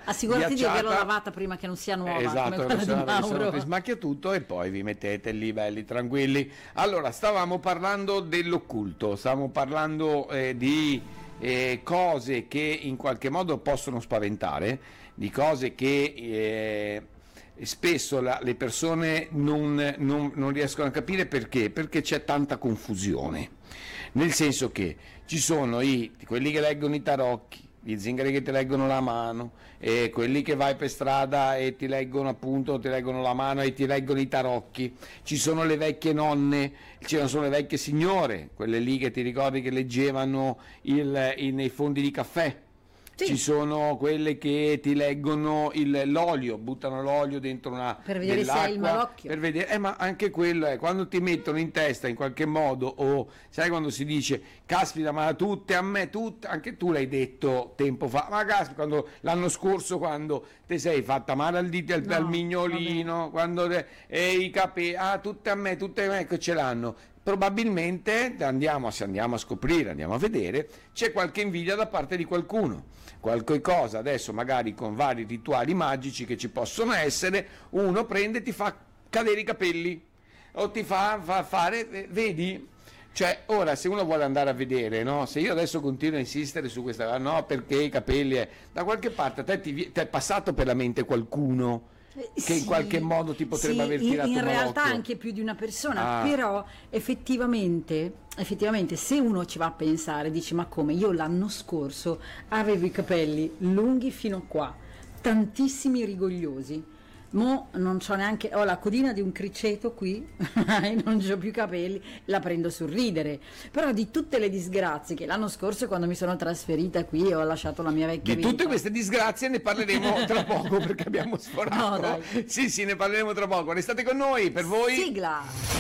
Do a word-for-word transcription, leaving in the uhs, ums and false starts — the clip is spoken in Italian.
assicurati di averla ghiacciata. lavata prima che non sia nuova, Esatto, come quella di Mauro. ti smacchia tutto e poi vi mettete lì belli tranquilli. Allora, stavamo parlando dell'occulto, stavamo parlando eh, di eh, cose che in qualche modo possono spaventare, di cose che eh, spesso la, le persone non, non, non riescono a capire perché, perché c'è tanta confusione, nel senso che ci sono i, quelli che leggono i tarocchi, gli zingari che ti leggono la mano, e quelli che vai per strada e ti leggono appunto ti leggono la mano e ti leggono i tarocchi, ci sono le vecchie nonne, ci sono le vecchie signore, quelle lì che ti ricordi che leggevano il, il, nei fondi di caffè. Sì. Ci sono quelle che ti leggono il, l'olio, buttano l'olio dentro una per vedere se hai il malocchio, per vedere, eh, ma anche quello è quando ti mettono in testa in qualche modo, o sai quando si dice caspita, ma tutte a me, tutte, anche tu l'hai detto tempo fa, ma caspita, quando l'anno scorso quando ti sei fatta male al dito al, no, al mignolino, quando te, e i capelli, ah tutte a me, tutte a me che ce l'hanno. Probabilmente andiamo, se andiamo a scoprire, andiamo a vedere, c'è qualche invidia da parte di qualcuno, qualche cosa adesso magari con vari rituali magici che ci possono essere, uno prende e ti fa cadere i capelli o ti fa, fa fare, vedi? Cioè ora se uno vuole andare a vedere, no? Se io adesso continuo a insistere su questa, no perché i capelli, è, da qualche parte a te ti, ti è passato per la mente qualcuno che sì, in qualche modo ti potrebbe sì, aver tirato in, in un realtà occhio. Anche più di una persona, ah. Però effettivamente effettivamente se uno ci va a pensare dice ma come, io l'anno scorso avevo i capelli lunghi fino qua, tantissimi rigogliosi, mo non c'ho neanche, ho la codina di un criceto qui e non c'ho più capelli, la prendo sul ridere. Però di tutte le disgrazie che l'anno scorso quando mi sono trasferita qui e ho lasciato la mia vecchia di vita, tutte queste disgrazie ne parleremo tra poco perché abbiamo sforato. No, dai. Sì sì, ne parleremo tra poco, restate con noi, per voi sigla.